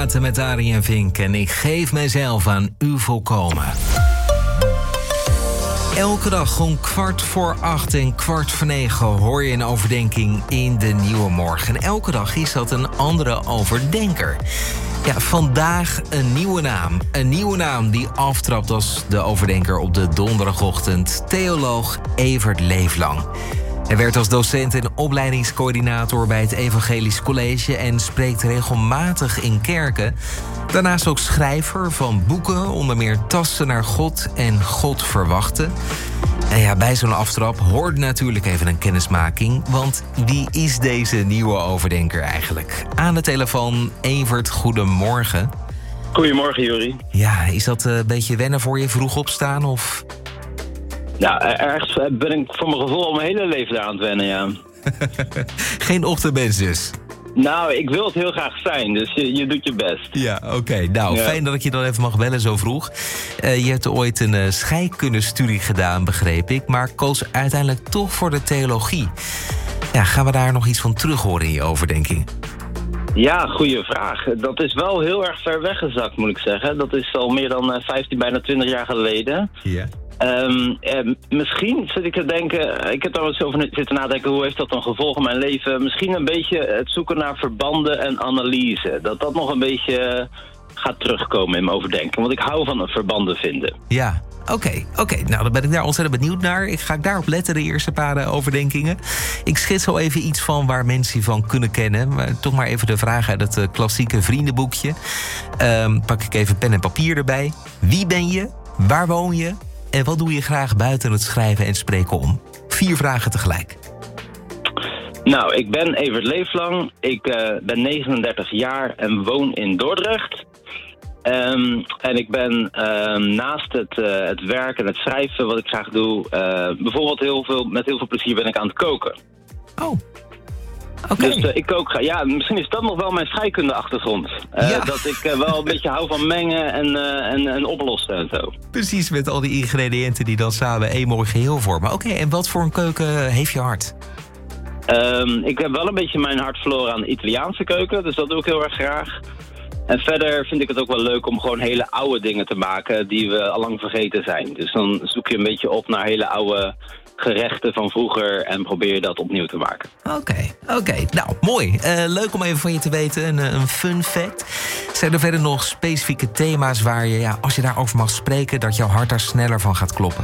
Met Arie en Vink en ik geef mijzelf aan u volkomen. Elke dag om 7:15 en 8:45 hoor je een overdenking in de Nieuwe Morgen. En elke dag is dat een andere overdenker. Ja, vandaag een nieuwe naam. Een nieuwe naam die aftrapt als de overdenker op de donderdagochtend. Theoloog Evert Leeflang. Hij werkt als docent en opleidingscoördinator bij het Evangelisch College en spreekt regelmatig in kerken. Daarnaast ook schrijver van boeken, onder meer Tasten naar God en God verwachten. En ja, bij zo'n aftrap hoort natuurlijk even een kennismaking, want wie is deze nieuwe overdenker eigenlijk? Aan de telefoon Evert, goedemorgen. Goedemorgen, Juri. Ja, is dat een beetje wennen voor je, vroeg opstaan of... Ja, ergens ben ik voor mijn gevoel al mijn hele leven aan het wennen, ja. Geen ochtendmens dus? Nou, ik wil het heel graag zijn, dus je doet je best. Ja, oké. Nou, ja. Fijn dat ik je dan even mag bellen zo vroeg. Je hebt ooit een scheikundestudie gedaan, begreep ik, maar koos uiteindelijk toch voor de theologie. Ja, gaan we daar nog iets van terug horen in je overdenking? Ja, goede vraag. Dat is wel heel erg ver weggezakt, moet ik zeggen. Dat is al meer dan 15, bijna 20 jaar geleden. Ja. Misschien zit ik te denken, ik heb daar wel eens over zitten nadenken, hoe heeft dat dan gevolg in mijn leven? Misschien een beetje het zoeken naar verbanden en analyse. Dat nog een beetje gaat terugkomen in mijn overdenken. Want ik hou van verbanden vinden. Ja, oké. Nou, dan ben ik daar ontzettend benieuwd naar. Ik ga daarop letten, de eerste paar overdenkingen. Ik schets al even iets van waar mensen je van kunnen kennen. Maar toch maar even de vraag uit het klassieke vriendenboekje. Pak ik even pen en papier erbij. Wie ben je? Waar woon je? En wat doe je graag buiten het schrijven en spreken om? 4 vragen tegelijk. Nou, ik ben Evert Leeflang. Ik ben 39 jaar en woon in Dordrecht. En ik ben naast het werk en het schrijven wat ik graag doe... bijvoorbeeld met heel veel plezier ben ik aan het koken. Oh. Okay. Dus ik kook graag. Ja, misschien is dat nog wel mijn scheikunde-achtergrond. Ja. Dat ik wel een beetje hou van mengen en oplossen en zo. Precies, met al die ingrediënten die dan samen één mooi geheel vormen. Oké, en wat voor een keuken heeft je hart? Ik heb wel een beetje mijn hart verloren aan de Italiaanse keuken, dus dat doe ik heel erg graag. En verder vind ik het ook wel leuk om gewoon hele oude dingen te maken die we al lang vergeten zijn. Dus dan zoek je een beetje op naar hele oude gerechten van vroeger en probeer je dat opnieuw te maken. Oké. Nou, mooi. Leuk om even van je te weten. Een fun fact. Zijn er verder nog specifieke thema's waar je, ja, als je daarover mag spreken, dat jouw hart daar sneller van gaat kloppen?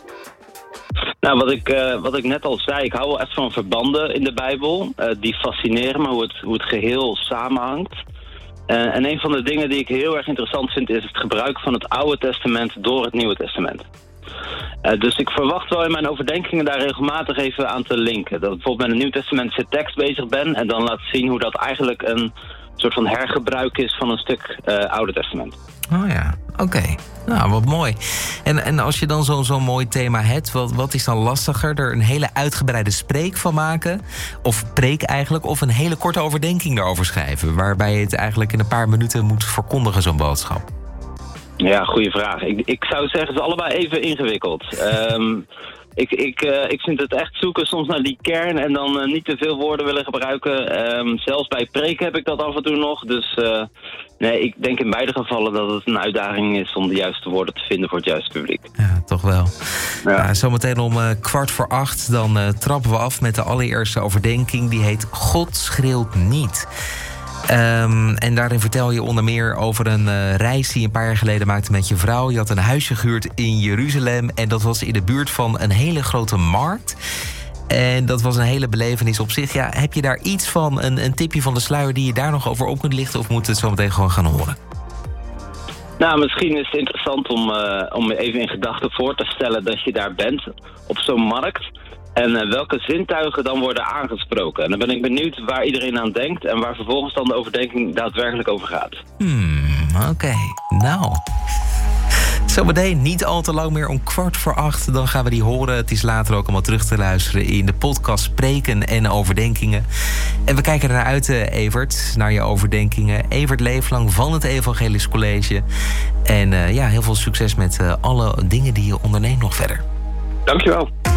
Nou, wat ik net al zei, ik hou wel echt van verbanden in de Bijbel. Die fascineren me, hoe het geheel samenhangt. En een van de dingen die ik heel erg interessant vind is het gebruik van het Oude Testament door het Nieuwe Testament. Dus ik verwacht wel in mijn overdenkingen daar regelmatig even aan te linken. Dat ik bijvoorbeeld met een Nieuw-testamentische tekst bezig ben en dan laat zien hoe dat eigenlijk een soort van hergebruik is van een stuk Oude Testament. Oh ja, oké. Nou, wat mooi. En als je dan zo'n mooi thema hebt, wat is dan lastiger? Er een hele uitgebreide spreek van maken? Of preek eigenlijk? Of een hele korte overdenking daarover schrijven? Waarbij je het eigenlijk in een paar minuten moet verkondigen, zo'n boodschap. Ja, goede vraag. Ik zou zeggen, ze allebei even ingewikkeld. Ik vind het echt zoeken soms naar die kern en dan niet te veel woorden willen gebruiken. Zelfs bij preken heb ik dat af en toe nog. Dus nee, ik denk in beide gevallen dat het een uitdaging is om de juiste woorden te vinden voor het juiste publiek. Ja, toch wel. Ja, zometeen om 7:15 dan trappen we af met de allereerste overdenking. Die heet God schreeuwt niet. En daarin vertel je onder meer over een reis die je een paar jaar geleden maakte met je vrouw. Je had een huisje gehuurd in Jeruzalem en dat was in de buurt van een hele grote markt. En dat was een hele belevenis op zich. Ja, heb je daar iets van, een tipje van de sluier die je daar nog over op kunt lichten, of moet het zo meteen gewoon gaan horen? Nou, misschien is het interessant om even in gedachten voor te stellen dat je daar bent op zo'n markt. En welke zintuigen dan worden aangesproken. En dan ben ik benieuwd waar iedereen aan denkt en waar vervolgens dan de overdenking daadwerkelijk over gaat. Oké. Nou, zometeen niet al te lang meer, om 7:15. Dan gaan we die horen. Het is later ook allemaal terug te luisteren in de podcast Spreken en Overdenkingen. En we kijken ernaar uit, Evert, naar je overdenkingen. Evert Leeflang van het Evangelisch College. En heel veel succes met alle dingen die je onderneemt nog verder. Dankjewel.